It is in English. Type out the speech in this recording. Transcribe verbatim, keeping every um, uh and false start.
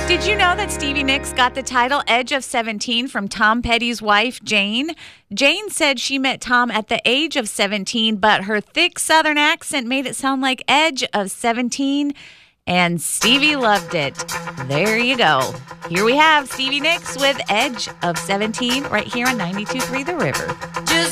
Did you know that Stevie Nicks got the title Edge of seventeen from Tom Petty's wife, Jane? Jane said she met Tom at the age of seventeen, but her thick Southern accent made it sound like Edge of seventeen, and Stevie loved it. There you go. Here we have Stevie Nicks with Edge of seventeen right here on ninety-two point three The River.